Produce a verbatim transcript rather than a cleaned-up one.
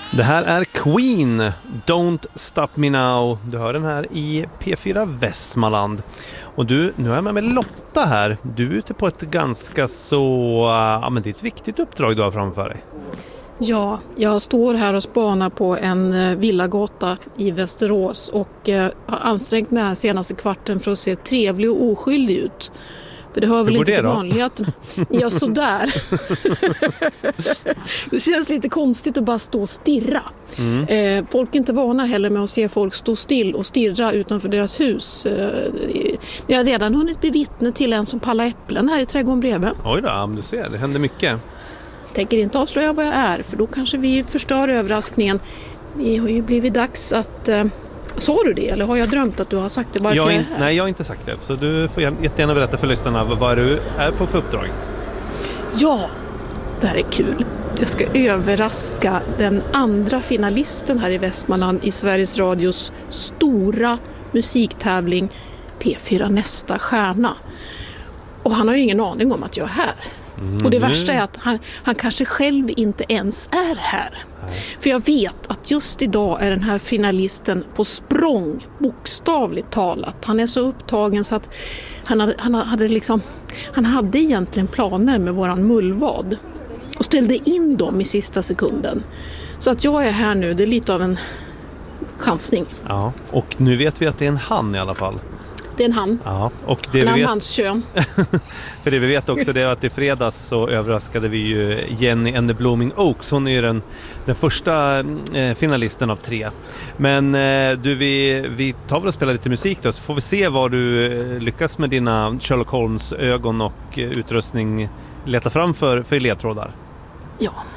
Det här är Queen, Don't Stop Me Now. Du hör den här i P fyra Västmanland. Och du, nu är jag med med Lotta här. Du är ute på ett ganska så, ja men det är ett viktigt uppdrag du har framför dig. Ja, jag står här och spanar på en villagata i Västerås och eh, har ansträngt mig här senaste kvarten för att se trevlig och oskyldig ut. För det hör väl inte till vanligheten. Ja, sådär. Det känns lite konstigt att bara stå och stirra. Mm. Eh, folk är inte vana heller med att se folk stå still och stirra utanför deras hus. Eh, jag har redan hunnit bli vittne till en som pallar äpplen här i trädgården bredvid. Oj då, du ser, det händer mycket. Tänker inte avslöja vad jag är, för då kanske vi förstör överraskningen. Vi har ju blivit dags att... Eh, sa du det, eller har jag drömt att du har sagt det? Varför jag är in, nej, jag har inte sagt det. Så du får jättegärna berätta för lyssnarna vad du är på för uppdrag. Ja, det här är kul. Jag ska överraska den andra finalisten här i Västmanland i Sveriges Radios stora musiktävling P fyra Nästa stjärna. Och han har ju ingen aning om att jag är här. Mm. Och det värsta är att han, han kanske själv inte ens är här. Nej. För jag vet att just idag är den här finalisten på språng, bokstavligt talat. Han är så upptagen så att han hade, han hade, liksom, han hade egentligen planer med våran mullvad och ställde in dem i sista sekunden. Så att jag är här nu, det är lite av en chansning. Ja, och nu vet vi att det är en han i alla fall. Det är en han. Ja, och det han vi har vet... manskön. För det vi vet också det är att i fredags så överraskade vi ju Jenny and the Blooming Oaks. Hon är ju den, den första eh, finalisten av tre. Men eh, du, vi, vi tar väl och spelar lite musik då, så får vi se vad du eh, lyckas med dina Sherlock Holmes ögon och eh, utrustning leta fram för, för ledtrådar. Ja.